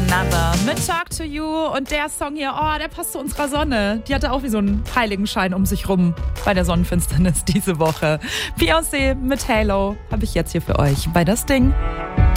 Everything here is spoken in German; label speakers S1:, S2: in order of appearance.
S1: Another mit Talk to You und der Song hier, der passt zu unserer Sonne. Die hatte auch wie so einen Heiligenschein um sich rum bei der Sonnenfinsternis diese Woche. Beyoncé mit Halo habe ich jetzt hier für euch bei Das Ding.